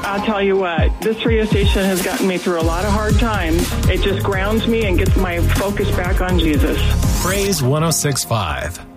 I'll tell you what, this radio station has gotten me through a lot of hard times. It just grounds me and gets my focus back on Jesus. Praise 106.5.